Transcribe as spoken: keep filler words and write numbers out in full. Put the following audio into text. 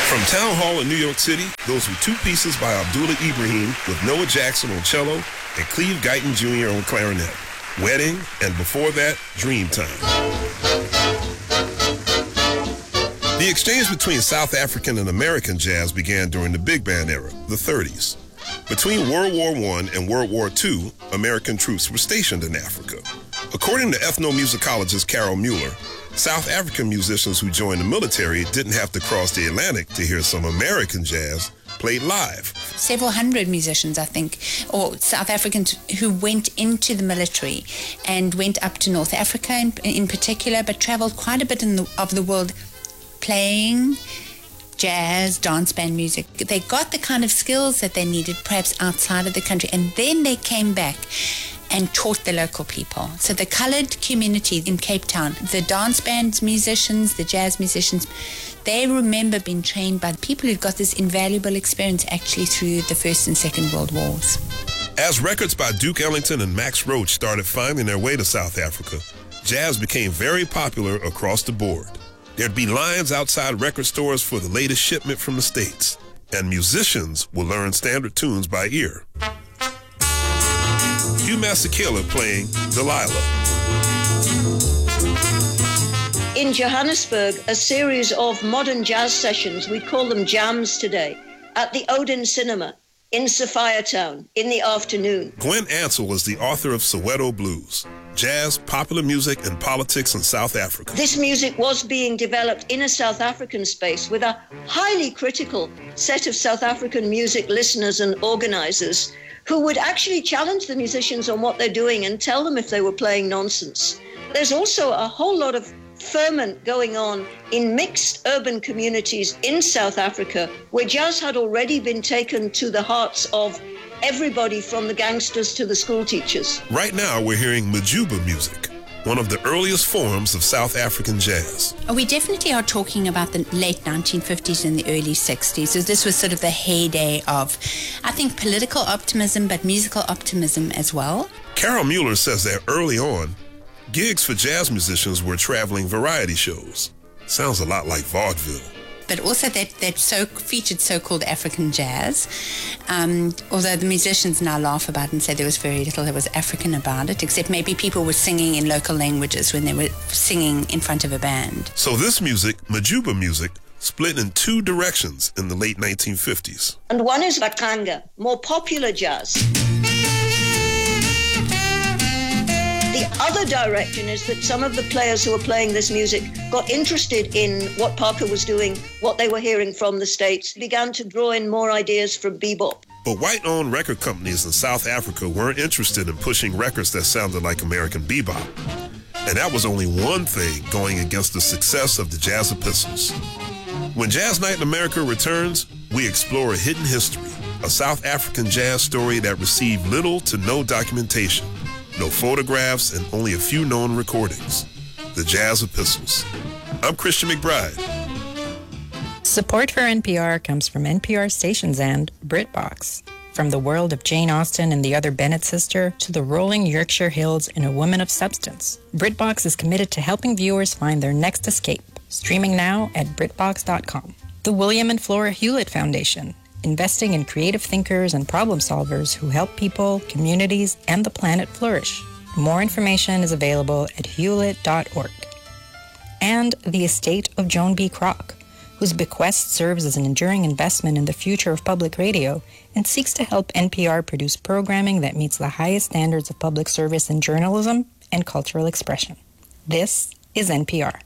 From Town Hall in New York City, those were two pieces by Abdullah Ibrahim with Noah Jackson on cello and Cleve Guyton Junior on clarinet. Wedding, and before that, Dreamtime. The exchange between South African and American jazz began during the big band era, the thirties. Between World War One and World War Two, American troops were stationed in Africa. According to ethnomusicologist Carol Mueller, South African musicians who joined the military didn't have to cross the Atlantic to hear some American jazz played live. Several hundred musicians, I think, or South Africans who went into the military and went up to North Africa in, in particular, but traveled quite a bit in the, of the world playing jazz, dance band music. They got the kind of skills that they needed perhaps outside of the country, and then they came back and taught the local people. So the coloured community in Cape Town, the dance band musicians, the jazz musicians, they remember being trained by people who got this invaluable experience actually through the First and Second World Wars. As records by Duke Ellington and Max Roach started finding their way to South Africa, jazz became very popular across the board. There'd be lines outside record stores for the latest shipment from the States, and musicians would learn standard tunes by ear. Hugh Masekela playing Delilah. In Johannesburg, a series of modern jazz sessions, we call them jams today, at the Odeon Cinema in Sophiatown in the afternoon. Gwen Ansell is the author of Soweto Blues, jazz, popular music, and politics in South Africa. This music was being developed in a South African space with a highly critical set of South African music listeners and organizers who would actually challenge the musicians on what they're doing and tell them if they were playing nonsense. There's also a whole lot of ferment going on in mixed urban communities in South Africa where jazz had already been taken to the hearts of everybody from the gangsters to the school teachers. Right now we're hearing Majuba music, one of the earliest forms of South African jazz. Oh, we definitely are talking about the late nineteen fifties and the early sixties. So this was sort of the heyday of, I think, political optimism, but musical optimism as well. Carol Mueller says that early on, gigs for jazz musicians were traveling variety shows. Sounds a lot like vaudeville. But also that, that so featured so-called African jazz, um, although the musicians now laugh about it and say there was very little that was African about it, except maybe people were singing in local languages when they were singing in front of a band. So this music, Majuba music, split in two directions in the late nineteen fifties. And one is Bakanga, more popular jazz. The other direction is that some of the players who were playing this music got interested in what Parker was doing, what they were hearing from the States, began to draw in more ideas from bebop. But white-owned record companies in South Africa weren't interested in pushing records that sounded like American bebop. And that was only one thing going against the success of the Jazz Epistles. When Jazz Night in America returns, we explore a hidden history, a South African jazz story that received little to no documentation. No photographs, and only a few known recordings. The Jazz Epistles. I'm Christian McBride. Support for N P R comes from N P R stations and BritBox. From the world of Jane Austen and the other Bennett sister to the rolling Yorkshire Hills and a woman of substance, BritBox is committed to helping viewers find their next escape. Streaming now at BritBox dot com. The William and Flora Hewlett Foundation, investing in creative thinkers and problem solvers who help people, communities, and the planet flourish. More information is available at hewlett dot org. And the estate of Joan B. Kroc, whose bequest serves as an enduring investment in the future of public radio and seeks to help N P R produce programming that meets the highest standards of public service in journalism and cultural expression. This is N P R.